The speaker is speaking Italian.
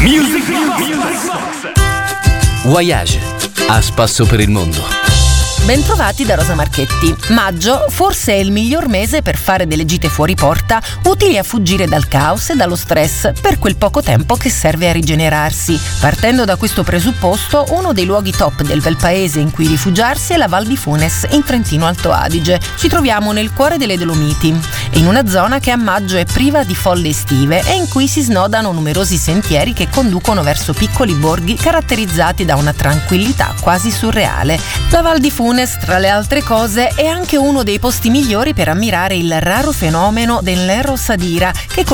Music Box. Voyage, a spasso per il mondo. Bentrovati da Rosa Marchetti. Maggio forse è il miglior mese per fare delle gite fuori porta utili a fuggire dal caos e dallo stress per quel poco tempo che serve a rigenerarsi. Partendo da questo presupposto, uno dei luoghi top del bel paese in cui rifugiarsi è la Val di Funes in Trentino Alto Adige. Ci troviamo nel cuore delle Dolomiti, in una zona che a maggio è priva di folle estive e in cui si snodano numerosi sentieri che conducono verso piccoli borghi caratterizzati da una tranquillità quasi surreale. La Val di Funes, tra le altre cose, è anche uno dei posti migliori per ammirare il raro fenomeno dell'Erros Adira, che